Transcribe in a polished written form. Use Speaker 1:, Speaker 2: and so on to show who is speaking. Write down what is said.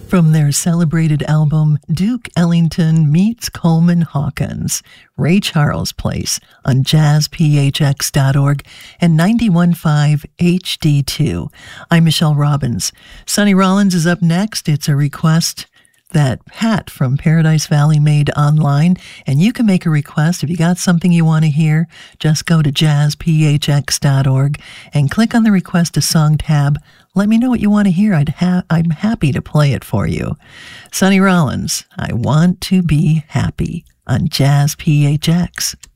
Speaker 1: From their celebrated album, Duke Ellington Meets Coleman Hawkins, Ray Charles Place on jazzphx.org and 91.5 HD2. I'm Michelle Robbins. Sonny Rollins is up next. It's a request that Pat from Paradise Valley made online, and you can make a request. If you got something you want to hear, just go to jazzphx.org and click on the Request a Song tab. Let me know what you want to hear. I'm happy to play it for you. Sonny Rollins, I Want to Be Happy on Jazz PHX.